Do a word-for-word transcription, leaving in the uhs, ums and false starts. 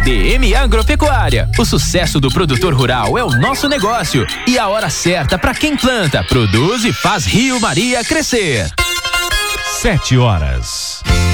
D M Agropecuária. O sucesso do produtor rural é o nosso negócio e a hora certa para quem planta, produz e faz Rio Maria crescer. Sete horas.